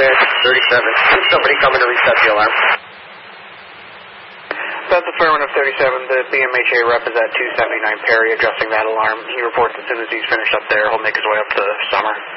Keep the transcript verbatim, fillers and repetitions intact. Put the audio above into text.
thirty-seven. Somebody coming to reset the alarm. That's the Fairwind of thirty-seven. The B M H A rep is at two seventy-nine Perry adjusting that alarm. He reports as soon as he's finished up there, he'll make his way up to Summer.